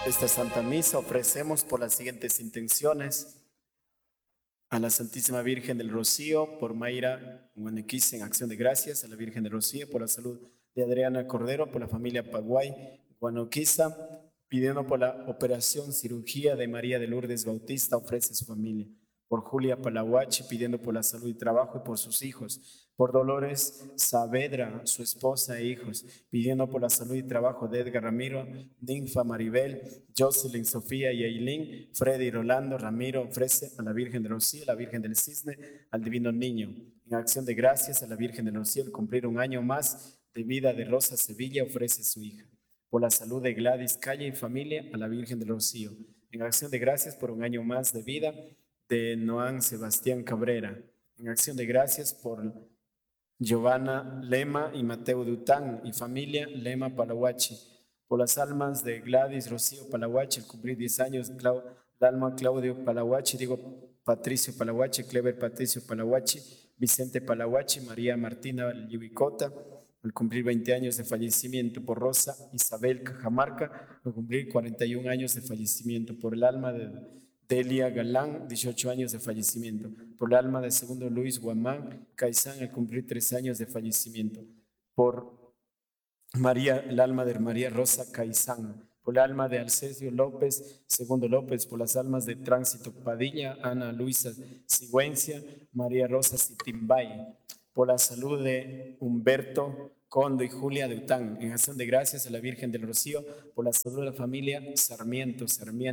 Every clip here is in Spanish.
Esta Santa Misa ofrecemos por las siguientes intenciones: a la Santísima Virgen del Rocío, por Mayra Guanequis en acción de gracias; a la Virgen del Rocío, por la salud de Adriana Cordero, por la familia Paguay Guanoquiza, pidiendo por la operación cirugía de María de Lourdes Bautista, ofrece su familia; por Julia Palahuachi, pidiendo por la salud y trabajo y por sus hijos; por Dolores Saavedra, su esposa e hijos, pidiendo por la salud y trabajo de Edgar Ramiro, Ninfa Maribel, Jocelyn, Sofía y Ailín; Freddy, Rolando, Ramiro, ofrece a la Virgen de Rocío, a la Virgen del Cisne, al Divino Niño. En acción de gracias a la Virgen de Rocío, al cumplir un año más de vida de Rosa Sevilla, ofrece su hija. Por la salud de Gladys Calle y familia, a la Virgen del Rocío. En acción de gracias por un año más de vida de Noán Sebastián Cabrera. En acción de gracias por Giovanna Lema y Mateo Dután y familia Lema Palahuachi. Por las almas de Gladys Rocío Palahuachi, al cumplir 10 años, Dalma Claudio Palahuachi, Diego Patricio Palahuachi, Clever Patricio Palahuachi, Vicente Palahuachi, María Martina Lluvicota, al cumplir 20 años de fallecimiento. Por Rosa Isabel Cajamarca, al cumplir 41 años de fallecimiento. Por el alma de Delia Galán, 18 años de fallecimiento. Por el alma de segundo Luis Guamán Caizán, al cumplir 3 años de fallecimiento. Por María, el alma de María Rosa Caizán. Por el alma de Alcesio López, segundo López. Por las almas de Tránsito Padilla, Ana Luisa Sigüencia, María Rosa Sitimbay. Por la salud de Humberto Condo y Julia Dután. En acción de gracias a la Virgen del Rocío, por la salud de la familia Sarmiento,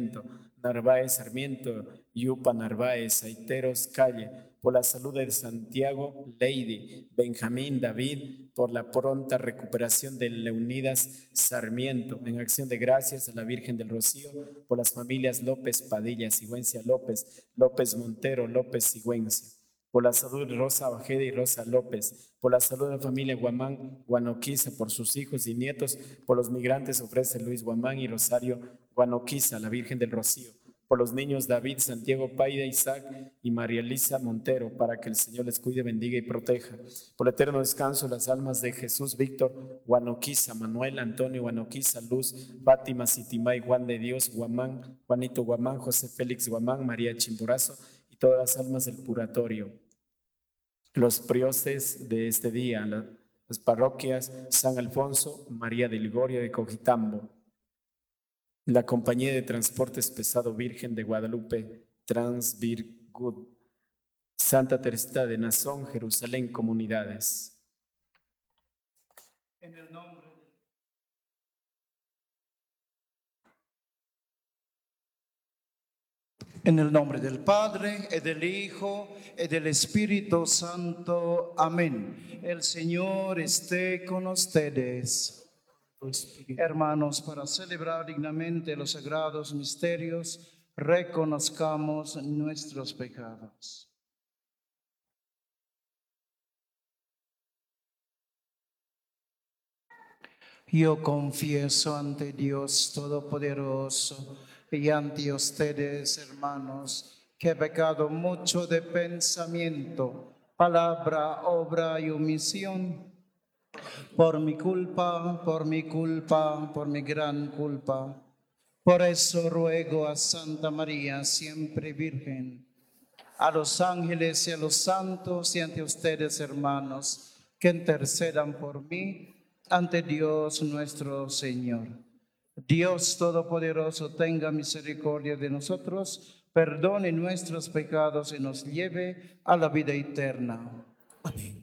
Narváez Sarmiento, Yupa Narváez, Aiteros Calle, por la salud de Santiago Lady, Benjamín David, por la pronta recuperación de Leonidas Sarmiento. En acción de gracias a la Virgen del Rocío, por las familias López Padilla, Sigüencia López, López Montero, López Sigüencia. Por la salud de Rosa Bajeda y Rosa López, por la salud de la familia Guamán Guanoquiza, por sus hijos y nietos, por los migrantes ofrece Luis Guamán y Rosario Guanoquiza, la Virgen del Rocío, por los niños David, Santiago Paida, Isaac y María Elisa Montero, para que el Señor les cuide, bendiga y proteja. Por el eterno descanso las almas de Jesús Víctor Guanoquiza, Manuel Antonio Guanoquiza, Luz, Fátima Sitimay, Juan de Dios Guamán, Juanito Guamán, José Félix Guamán, María Chimborazo, todas las almas del purgatorio. Los prioses de este día, las parroquias San Alfonso, María de Ligorio de Cojitambo, la Compañía de Transportes Pesado Virgen de Guadalupe, Transvirgud, Santa Teresita de Nazón, Jerusalén, Comunidades. En el nombre del Padre, y del Hijo, y del Espíritu Santo. Amén. El Señor esté con ustedes. Hermanos, para celebrar dignamente los sagrados misterios, reconozcamos nuestros pecados. Yo confieso ante Dios Todopoderoso y ante ustedes, hermanos, que he pecado mucho de pensamiento, palabra, obra y omisión. Por mi culpa, por mi gran culpa. Por eso ruego a Santa María, siempre Virgen, a los ángeles y a los santos y ante ustedes, hermanos, que intercedan por mí ante Dios nuestro Señor. Dios Todopoderoso tenga misericordia de nosotros, perdone nuestros pecados y nos lleve a la vida eterna. Amén.